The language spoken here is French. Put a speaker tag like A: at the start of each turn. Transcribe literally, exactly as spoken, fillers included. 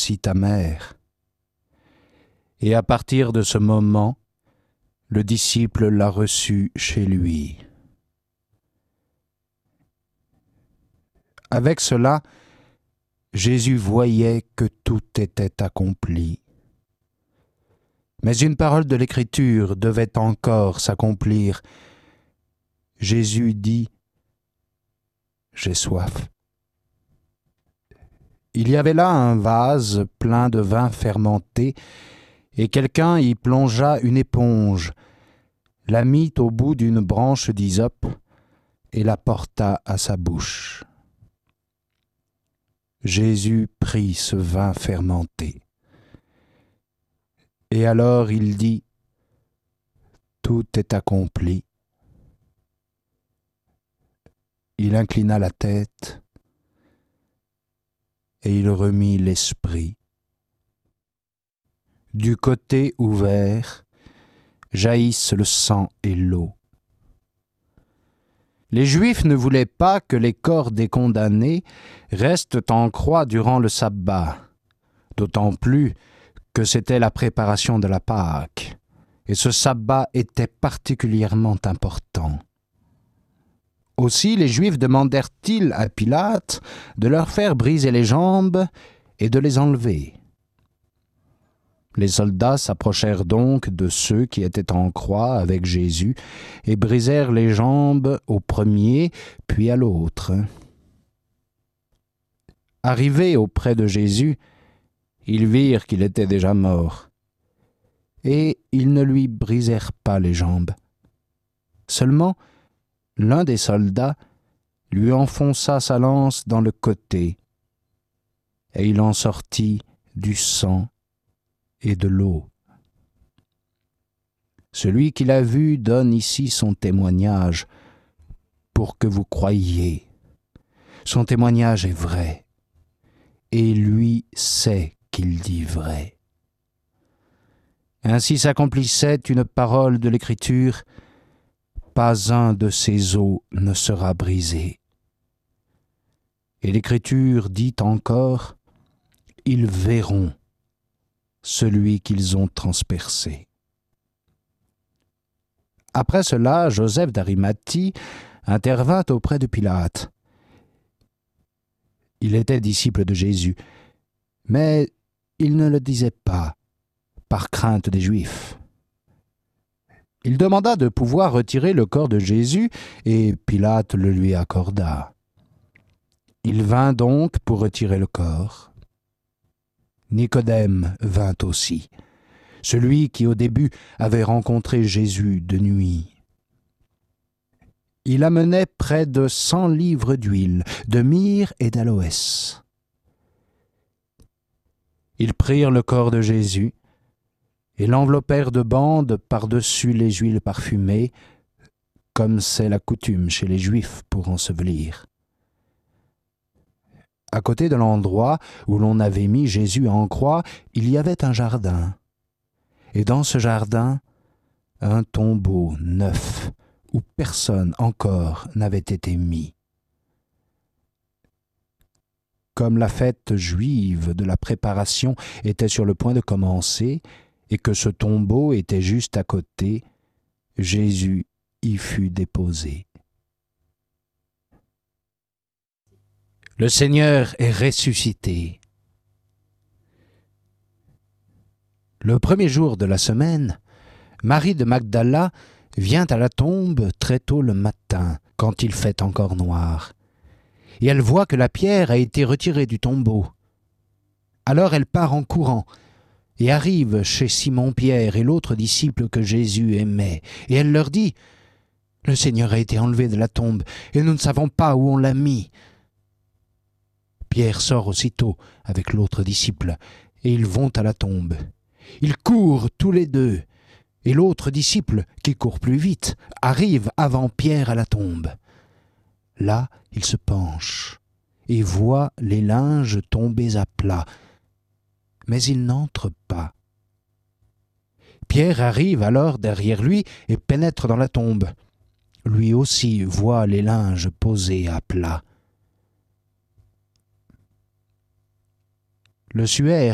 A: voici ta mère. » Et à partir de ce moment, le disciple l'a reçue chez lui. Avec cela, Jésus voyait que tout était accompli. Mais une parole de l'Écriture devait encore s'accomplir. Jésus dit « J'ai soif ». Il y avait là un vase plein de vin fermenté, et quelqu'un y plongea une éponge, la mit au bout d'une branche d'hysope et la porta à sa bouche. Jésus prit ce vin fermenté. Et alors il dit « Tout est accompli ». Il inclina la tête et il remit l'esprit. Du côté ouvert jaillissent le sang et l'eau. Les Juifs ne voulaient pas que les corps des condamnés restent en croix durant le sabbat, d'autant plus que c'était la préparation de la Pâque, et ce sabbat était particulièrement important. Aussi les Juifs demandèrent-ils à Pilate de leur faire briser les jambes et de les enlever. Les soldats s'approchèrent donc de ceux qui étaient en croix avec Jésus et brisèrent les jambes au premier, puis à l'autre. Arrivés auprès de Jésus, ils virent qu'il était déjà mort, et ils ne lui brisèrent pas les jambes. Seulement, l'un des soldats lui enfonça sa lance dans le côté, et il en sortit du sang et de l'eau. Celui qui l'a vu donne ici son témoignage pour que vous croyiez. Son témoignage est vrai, et lui sait qu'il dit vrai. Ainsi s'accomplissait une parole de l'Écriture: pas un de ces os ne sera brisé. Et l'Écriture dit encore: ils verront celui qu'ils ont transpercé. Après cela, Joseph d'Arimathie intervint auprès de Pilate. Il était disciple de Jésus, mais il ne le disait pas, par crainte des Juifs. Il demanda de pouvoir retirer le corps de Jésus, et Pilate le lui accorda. Il vint donc pour retirer le corps. Nicodème vint aussi, celui qui au début avait rencontré Jésus de nuit. Il amenait près de cent livres d'huile, de myrrhe et d'aloès. Ils prirent le corps de Jésus et l'enveloppèrent de bandes par-dessus les huiles parfumées, comme c'est la coutume chez les Juifs pour ensevelir. À côté de l'endroit où l'on avait mis Jésus en croix, il y avait un jardin. Et dans ce jardin, un tombeau neuf, où personne encore n'avait été mis. Comme la fête juive de la préparation était sur le point de commencer, et que ce tombeau était juste à côté, Jésus y fut déposé. Le Seigneur est ressuscité. Le premier jour de la semaine, Marie de Magdala vient à la tombe très tôt le matin, quand il fait encore noir, et elle voit que la pierre a été retirée du tombeau. Alors elle part en courant et arrive chez Simon-Pierre et l'autre disciple que Jésus aimait, et elle leur dit: « Le Seigneur a été enlevé de la tombe, et nous ne savons pas où on l'a mis. » Pierre sort aussitôt avec l'autre disciple, et ils vont à la tombe. Ils courent tous les deux, et l'autre disciple, qui court plus vite, arrive avant Pierre à la tombe. Là, il se penche et voit les linges tombés à plat, mais il n'entre pas. Pierre arrive alors derrière lui et pénètre dans la tombe. Lui aussi voit les linges posés à plat. Le suaire